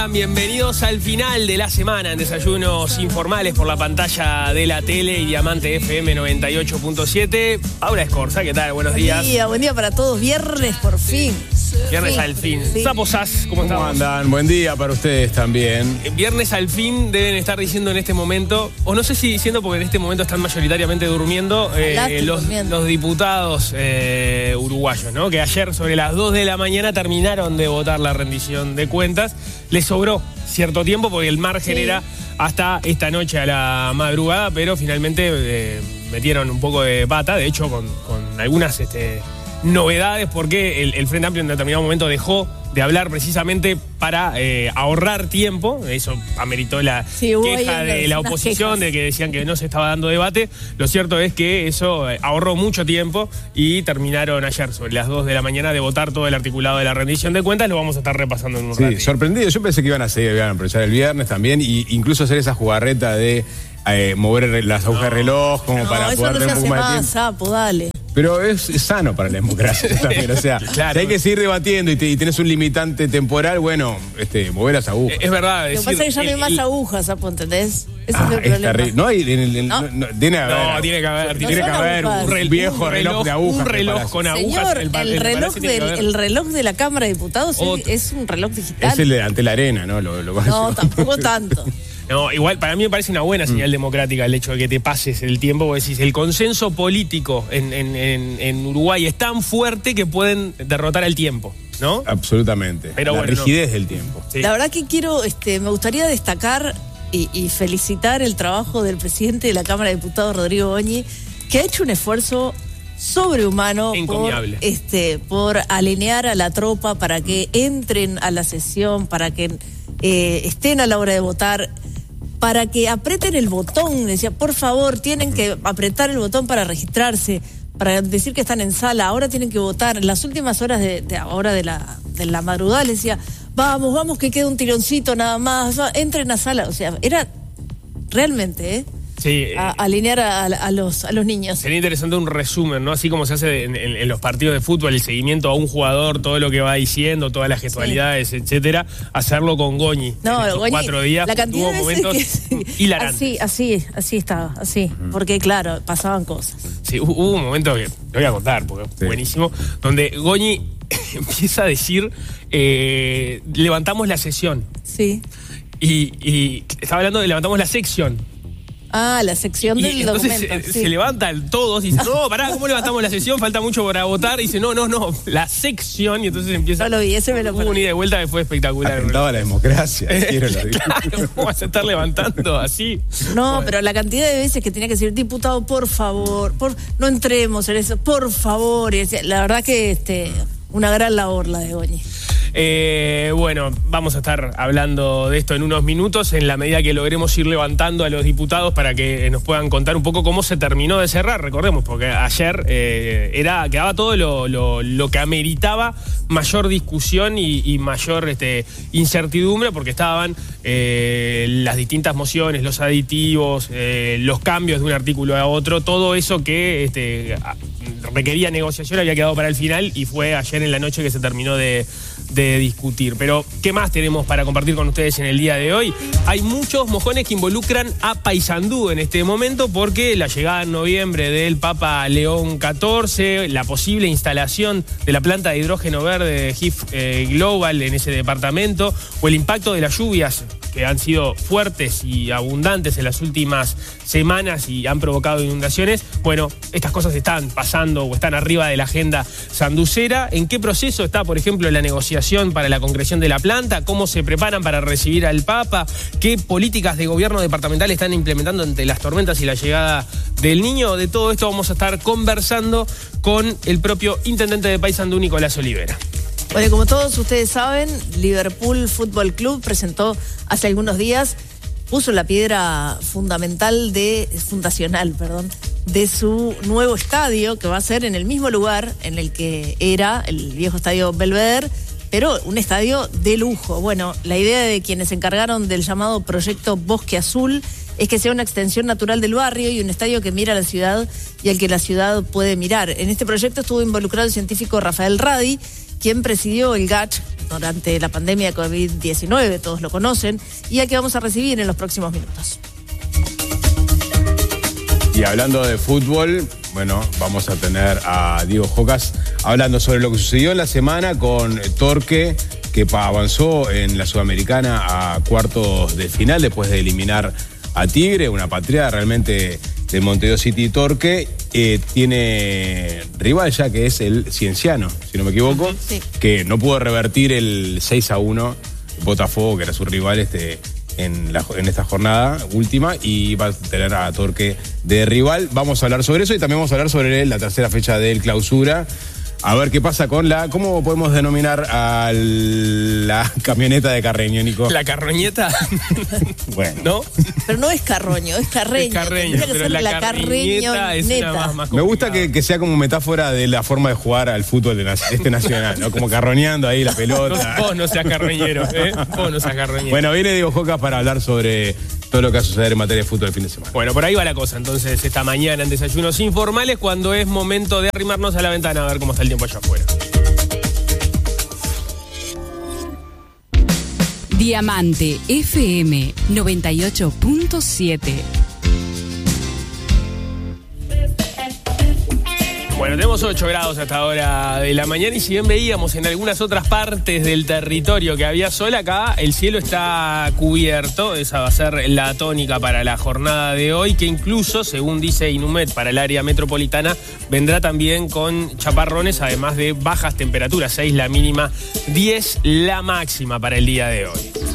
Bienvenidos al final de la semana en Desayunos Informales por la pantalla de la tele y Diamante FM 98.7. Paula Escorza, ¿qué tal? Buenos días. Buen día para todos. Viernes por fin. Viernes al fin. Sí. Sapo Sass, ¿cómo estamos? andan? Buen día para ustedes también. Viernes al fin deben estar diciendo en este momento, o no sé si diciendo porque en este momento están mayoritariamente durmiendo, los diputados uruguayos, ¿no? Que ayer sobre las 2 de la mañana terminaron de votar la rendición de cuentas. Les sobró cierto tiempo porque el margen era hasta esta noche a la madrugada, pero finalmente metieron un poco de pata, de hecho con algunas novedades, porque el Frente Amplio en determinado momento dejó de hablar precisamente para ahorrar tiempo. Eso ameritó la queja de la oposición, de que decían que no se estaba dando debate. Lo cierto es que eso ahorró mucho tiempo y terminaron ayer sobre las 2 de la mañana de votar todo el articulado de la rendición de cuentas. Lo vamos a estar repasando en un rato. Sí, sorprendido. Yo pensé que iban a aprovechar el viernes también, e incluso hacer esa jugarreta de mover las agujas de reloj como para poder tener un poco más de tiempo. Sapo, dale. Pero es sano para la democracia también, o sea, claro. Si hay que seguir debatiendo y tenés un limitante temporal, bueno, mover las agujas. Es verdad. Lo que pasa es que ya no hay más agujas, Sapo, ¿entendés? Ese es el problema. Terrible. No hay, tiene que haber un viejo reloj de agujas. Un reloj con agujas. Señor, el reloj de la Cámara de Diputados es un reloj digital. Es el de ante la arena, ¿no? No, tampoco tanto. No, igual para mí me parece una buena señal democrática el hecho de que te pases el tiempo, porque decís, el consenso político en Uruguay es tan fuerte que pueden derrotar al tiempo, ¿no? Absolutamente. Pero la rigidez del tiempo. Sí. La verdad que me gustaría destacar y felicitar el trabajo del presidente de la Cámara de Diputados, Rodrigo Goñi, que ha hecho un esfuerzo sobrehumano por alinear a la tropa para que entren a la sesión, para que estén a la hora de votar, para que aprieten el botón. Decía, por favor, tienen que apretar el botón para registrarse, para decir que están en sala, ahora tienen que votar. En las últimas horas de la madrugada les decía, vamos, que queda un tironcito nada más, entren a sala. O sea, era realmente, Sí, alinear a los niños. Sería interesante un resumen, ¿no? Así como se hace en los partidos de fútbol, el seguimiento a un jugador, todo lo que va diciendo, todas las gestualidades, etcétera, hacerlo con Goñi. No, en Goñi, 4 días la cantidad tuvo de momentos hilarantes. Así estaba, porque claro, pasaban cosas. Sí, hubo un momento que, lo voy a contar, porque es buenísimo, donde Goñi empieza a decir, levantamos la sesión. Sí. Y estaba hablando de levantamos la sección. La sección del entonces documento. Se levantan todos y dicen, no, pará, ¿cómo levantamos la sesión? Falta mucho para votar. Y dice, no, la sección. Y entonces empieza. No lo vi, ese me lo perdí. Una ida y vuelta que fue espectacular. Atentaba la democracia. Claro, ¿cómo vas a estar levantando así? No, bueno. Pero la cantidad de veces que tenía que decir, diputado, por favor, no entremos en eso, por favor. Y decía, la verdad que una gran labor la de Goñi. Bueno, vamos a estar hablando de esto en unos minutos, en la medida que logremos ir levantando a los diputados para que nos puedan contar un poco cómo se terminó de cerrar. Recordemos, porque ayer quedaba todo lo que ameritaba mayor discusión y mayor incertidumbre, porque estaban las distintas mociones, los aditivos, los cambios de un artículo a otro, todo eso que requería negociación había quedado para el final y fue ayer en la noche que se terminó de discutir. Pero, ¿qué más tenemos para compartir con ustedes en el día de hoy? Hay muchos mojones que involucran a Paysandú en este momento, porque la llegada en noviembre del Papa León XIV, la posible instalación de la planta de hidrógeno verde de HIF Global en ese departamento, o el impacto de las lluvias que han sido fuertes y abundantes en las últimas semanas y han provocado inundaciones. Bueno, estas cosas están pasando o están arriba de la agenda sanducera. ¿En qué proceso está, por ejemplo, la negociación para la concreción de la planta? ¿Cómo se preparan para recibir al Papa? ¿Qué políticas de gobierno departamental están implementando ante las tormentas y la llegada del Niño? De todo esto vamos a estar conversando con el propio intendente de Paysandú, Nicolás Olivera. Bueno, como todos ustedes saben, Liverpool Fútbol Club presentó hace algunos días, puso la piedra fundacional de su nuevo estadio, que va a ser en el mismo lugar en el que era el viejo estadio Belvedere, pero un estadio de lujo. Bueno, la idea de quienes se encargaron del llamado proyecto Bosque Azul es que sea una extensión natural del barrio y un estadio que mira a la ciudad y al que la ciudad puede mirar. En este proyecto estuvo involucrado el científico Rafael Radi, quien presidió el GACH, durante la pandemia de COVID-19, todos lo conocen, y al que vamos a recibir en los próximos minutos. Y hablando de fútbol, bueno, vamos a tener a Diego Jocas hablando sobre lo que sucedió en la semana con Torque, que avanzó en la Sudamericana a cuartos de final después de eliminar a Tigre, una patriada realmente de Montevideo City. Torque tiene rival ya, que es el Cienciano, si no me equivoco, sí, que no pudo revertir el 6-1 Botafogo, que era su rival en esta jornada última, y va a tener a Torque de rival. Vamos a hablar sobre eso y también vamos a hablar sobre la tercera fecha del Clausura. A ver qué pasa con ¿cómo podemos denominar a la camioneta de Carreño, Nico? ¿La carroñeta? Bueno. ¿No? Pero no es Carroño, es Carreño. Es Carreño, que pero la Carreñeta es una más me gusta que sea como metáfora de la forma de jugar al fútbol de nacional, ¿no? Como carroñeando ahí la pelota. Vos no seas carroñero, ¿eh? Vos no seas carroñero. Bueno, viene Diego Jocas para hablar sobre todo lo que va a suceder en materia de fútbol el fin de semana. Bueno, por ahí va la cosa. Entonces, esta mañana en Desayunos Informales, cuando es momento de arrimarnos a la ventana a ver cómo está el tiempo allá afuera. Diamante FM 98.7. Bueno, tenemos 8 grados hasta ahora de la mañana y si bien veíamos en algunas otras partes del territorio que había sol, acá el cielo está cubierto. Esa va a ser la tónica para la jornada de hoy, que incluso, según dice Inumet, para el área metropolitana vendrá también con chaparrones, además de bajas temperaturas, 6 la mínima, 10 la máxima para el día de hoy.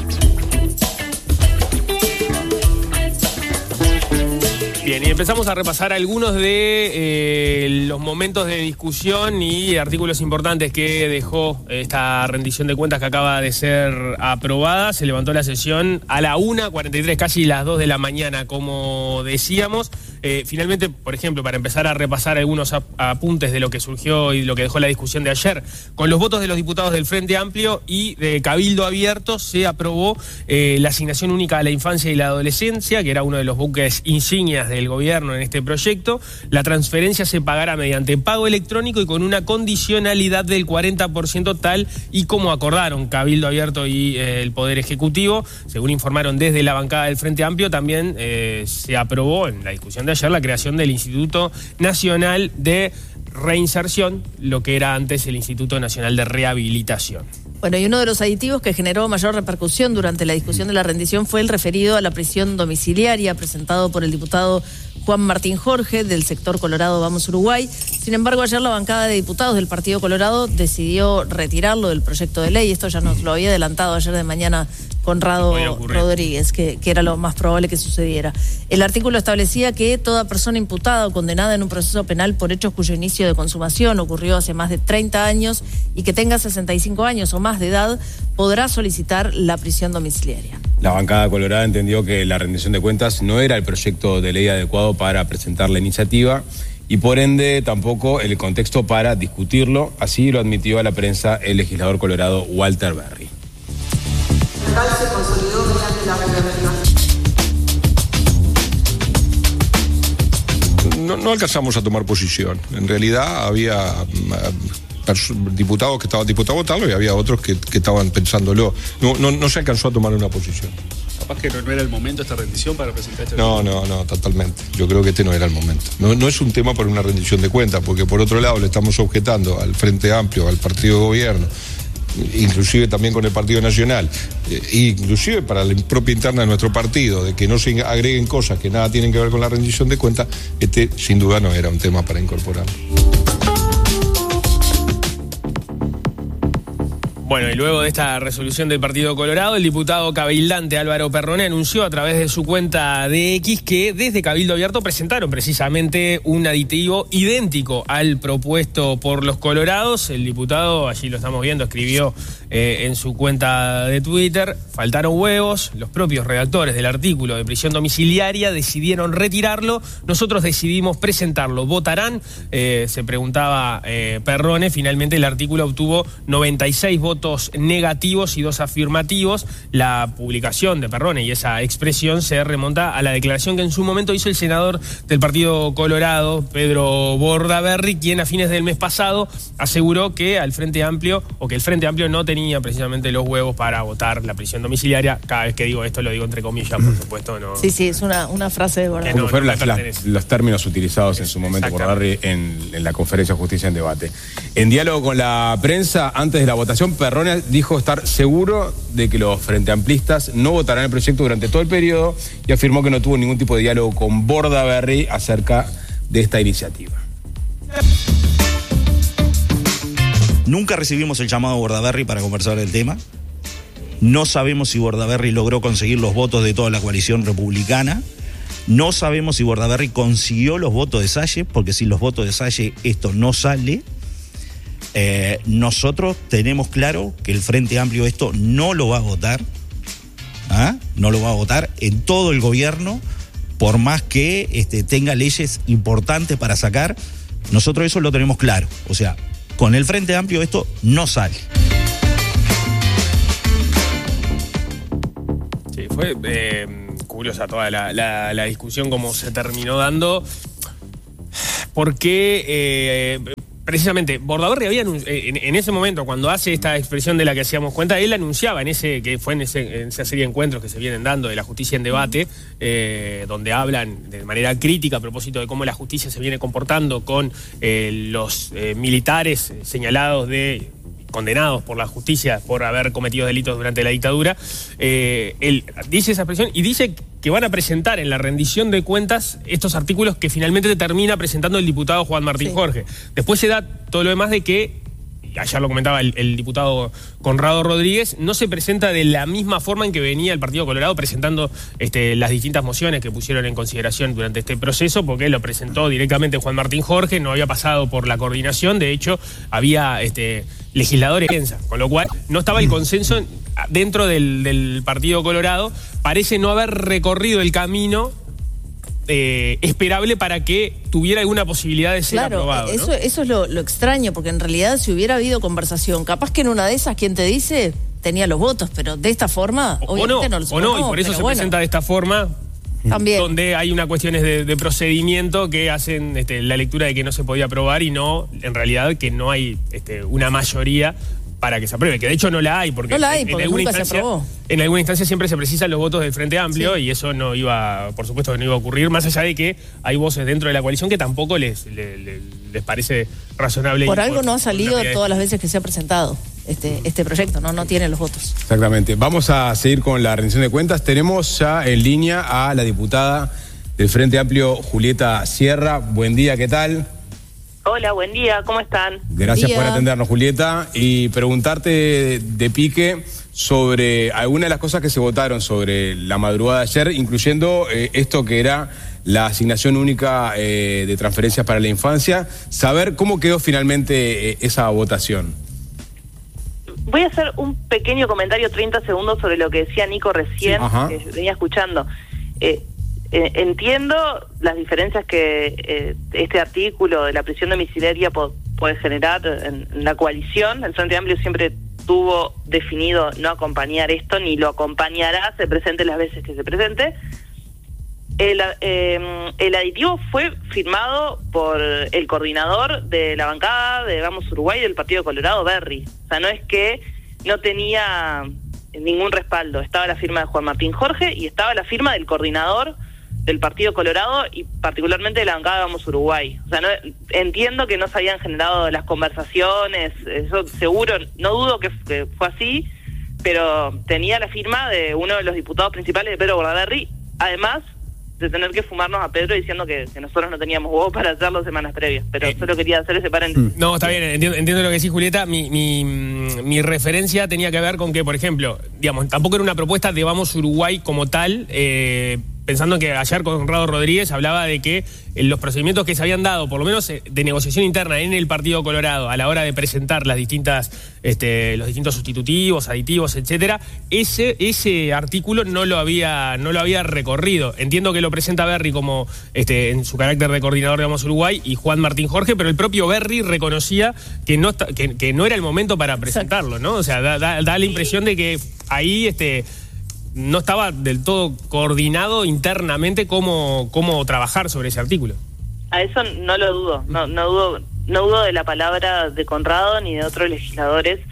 Bien, y empezamos a repasar algunos de los momentos de discusión y artículos importantes que dejó esta rendición de cuentas que acaba de ser aprobada. Se levantó la sesión a la 1:43, casi las 2 de la mañana, como decíamos. Finalmente, por ejemplo, para empezar a repasar algunos apuntes de lo que surgió y lo que dejó la discusión de ayer, con los votos de los diputados del Frente Amplio y de Cabildo Abierto se aprobó la asignación única a la infancia y la adolescencia, que era uno de los buques insignias del gobierno en este proyecto. La transferencia se pagará mediante pago electrónico y con una condicionalidad del 40%, tal y como acordaron Cabildo Abierto y el Poder Ejecutivo. Según informaron desde la bancada del Frente Amplio, también se aprobó en la discusión de ayer la creación del Instituto Nacional de Reinserción, lo que era antes el Instituto Nacional de Rehabilitación. Bueno, y uno de los aditivos que generó mayor repercusión durante la discusión de la rendición fue el referido a la prisión domiciliaria, presentado por el diputado Juan Martín Jorge, del sector Colorado Vamos Uruguay. Sin embargo, ayer la bancada de diputados del Partido Colorado decidió retirarlo del proyecto de ley. Esto ya nos lo había adelantado ayer de mañana Conrado Rodríguez, que era lo más probable que sucediera. El artículo establecía que toda persona imputada o condenada en un proceso penal por hechos cuyo inicio de consumación ocurrió hace más de 30 años y que tenga 65 años o más de edad podrá solicitar la prisión domiciliaria. La bancada colorada entendió que la rendición de cuentas no era el proyecto de ley adecuado para presentar la iniciativa y por ende tampoco el contexto para discutirlo. Así lo admitió a la prensa el legislador colorado Walter Berry. Se consolidó mediante la reglamentación. No alcanzamos a tomar posición. En realidad había diputados que estaban dispuestos a votarlo y había otros que estaban pensándolo. No se alcanzó a tomar una posición. Capaz que no era el momento esta rendición para presentar esta No, totalmente. Yo creo que este no era el momento. No es un tema para una rendición de cuentas, porque por otro lado le estamos objetando al Frente Amplio, al partido de gobierno, inclusive también con el Partido Nacional, inclusive para la propia interna de nuestro partido, de que no se agreguen cosas que nada tienen que ver con la rendición de cuentas. Este sin duda no era un tema para incorporar. Bueno, y luego de esta resolución del Partido Colorado, el diputado cabildante Álvaro Perrone anunció a través de su cuenta de X que desde Cabildo Abierto presentaron precisamente un aditivo idéntico al propuesto por los colorados. El diputado, allí lo estamos viendo, escribió en su cuenta de Twitter: faltaron huevos, los propios redactores del artículo de prisión domiciliaria decidieron retirarlo, nosotros decidimos presentarlo. ¿Votarán? Se preguntaba Perrone. Finalmente el artículo obtuvo 96 votos negativos y 2 afirmativos. La publicación de Perrone y esa expresión se remonta a la declaración que en su momento hizo el senador del Partido Colorado, Pedro Bordaberry, quien a fines del mes pasado aseguró que el Frente Amplio no tenía tenía precisamente los huevos para votar la prisión domiciliaria. Cada vez que digo esto lo digo entre comillas, por supuesto. No, sí, es una frase de Bordaberry. Como fueron los términos utilizados en su momento por Bordaberry en la conferencia de justicia en debate. En diálogo con la prensa, antes de la votación, Perrone dijo estar seguro de que los frenteamplistas no votarán el proyecto durante todo el periodo y afirmó que no tuvo ningún tipo de diálogo con Bordaberry acerca de esta iniciativa. Nunca recibimos el llamado de Bordaberry para conversar del tema. No sabemos si Bordaberry logró conseguir los votos de toda la coalición republicana. No sabemos si Bordaberry consiguió los votos de Salle, porque sin los votos de Salle esto no sale. Nosotros tenemos claro que el Frente Amplio esto no lo va a votar. No lo va a votar en todo el gobierno, por más que tenga leyes importantes para sacar. Nosotros eso lo tenemos claro. O sea, con el Frente Amplio esto no sale. Sí, fue curiosa toda la discusión, cómo se terminó dando, porque precisamente Bordaberry había en ese momento, cuando hace esta expresión de la que hacíamos cuenta, él anunciaba en esa serie de encuentros que se vienen dando de la justicia en debate, donde hablan de manera crítica a propósito de cómo la justicia se viene comportando con los militares señalados condenados por la justicia por haber cometido delitos durante la dictadura. Él dice esa expresión y dice que van a presentar en la rendición de cuentas estos artículos que finalmente termina presentando el diputado Juan Martín Jorge. Después se da todo lo demás de que, ayer lo comentaba el diputado Conrado Rodríguez, no se presenta de la misma forma en que venía el Partido Colorado presentando las distintas mociones que pusieron en consideración durante este proceso, porque lo presentó directamente Juan Martín Jorge, no había pasado por la coordinación, de hecho había legisladores piensa, con lo cual no estaba el consenso dentro del Partido Colorado. Parece no haber recorrido el camino esperable para que tuviera alguna posibilidad de ser aprobado, ¿no? Eso es lo extraño, porque en realidad si hubiera habido conversación, capaz que en una de esas, quien te dice, tenía los votos, pero de esta forma, obviamente no los o no, y por eso se presenta de esta forma. También. Donde hay unas cuestiones de procedimiento que hacen la lectura de que no se podía aprobar y no, en realidad, que no hay una mayoría para que se apruebe, que de hecho no la hay, porque, en alguna instancia siempre se precisan los votos del Frente Amplio, y eso no iba, por supuesto que no iba a ocurrir, más allá de que hay voces dentro de la coalición que tampoco les parece razonable. Por algo no ha salido todas las veces que se ha presentado este proyecto, no tiene los votos. Exactamente. Vamos a seguir con la rendición de cuentas. Tenemos ya en línea a la diputada del Frente Amplio, Julieta Sierra. Buen día, ¿qué tal? Hola, buen día, ¿cómo están? Gracias por atendernos, Julieta, y preguntarte de pique sobre algunas de las cosas que se votaron sobre la madrugada de ayer, incluyendo esto que era la asignación única de transferencias para la infancia, saber cómo quedó finalmente esa votación. Voy a hacer un pequeño comentario, 30 segundos, sobre lo que decía Nico recién, que venía escuchando. Entiendo las diferencias que este artículo de la prisión domiciliaria puede generar en la coalición. El Frente Amplio siempre tuvo definido no acompañar esto, ni lo acompañará, se presente las veces que se presente. El aditivo fue firmado por el coordinador de la bancada de Vamos Uruguay del Partido Colorado, Berry. O sea, no es que no tenía ningún respaldo. Estaba la firma de Juan Martín Jorge y estaba la firma del coordinador del Partido Colorado y particularmente de la bancada de Vamos Uruguay. O sea, entiendo que no se habían generado las conversaciones, eso seguro, no dudo que fue así, pero tenía la firma de uno de los diputados principales de Pedro Bordaberry, además de tener que fumarnos a Pedro diciendo que nosotros no teníamos huevos para hacerlo semanas previas, pero solo quería hacer ese paréntesis. No, está bien, entiendo lo que decís, Julieta. Mi referencia tenía que ver con que, por ejemplo, digamos, tampoco era una propuesta de Vamos Uruguay como tal, pensando que ayer Conrado Rodríguez hablaba de que los procedimientos que se habían dado, por lo menos de negociación interna en el Partido Colorado, a la hora de presentar las distintas, los distintos sustitutivos, aditivos, etcétera, ese artículo no lo había recorrido. Entiendo que lo presenta Berry como en su carácter de coordinador de Vamos Uruguay y Juan Martín Jorge, pero el propio Berry reconocía que no era el momento para presentarlo, ¿no? O sea, da la impresión de que ahí no estaba del todo coordinado internamente cómo trabajar sobre ese artículo. A eso no lo dudo, no dudo de la palabra de Conrado ni de otros legisladores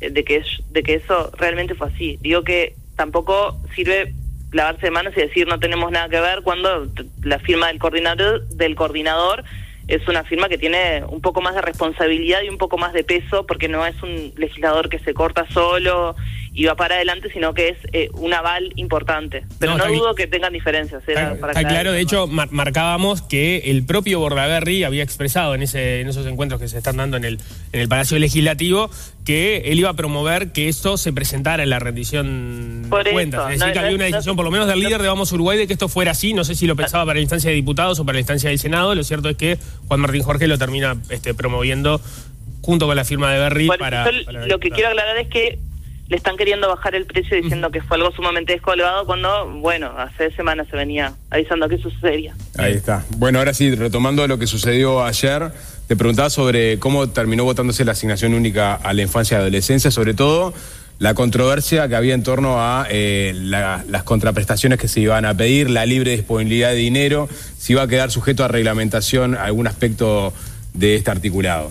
de que eso realmente fue así. Digo que tampoco sirve lavarse de manos y decir no tenemos nada que ver cuando la firma del coordinador es una firma que tiene un poco más de responsabilidad y un poco más de peso, porque no es un legislador que se corta solo y va para adelante, sino que es un aval importante. Pero no dudo que tengan diferencias. Está claro, de hecho, marcábamos que el propio Bordaberry había expresado en esos encuentros que se están dando en el Palacio Legislativo que él iba a promover que esto se presentara en la rendición de cuentas. Es decir, que había una decisión, por lo menos del líder de Vamos Uruguay, de que esto fuera así. No sé si lo pensaba para la instancia de diputados o para la instancia del Senado. Lo cierto es que Juan Martín Jorge lo termina promoviendo junto con la firma de Berry. Lo que quiero aclarar es que le están queriendo bajar el precio diciendo que fue algo sumamente descolgado cuando, bueno, hace semanas se venía avisando que eso sucedería. Ahí está. Bueno, ahora sí, retomando lo que sucedió ayer, te preguntaba sobre cómo terminó votándose la asignación única a la infancia y adolescencia, sobre todo la controversia que había en torno a las contraprestaciones que se iban a pedir, la libre disponibilidad de dinero, si iba a quedar sujeto a reglamentación algún aspecto de este articulado.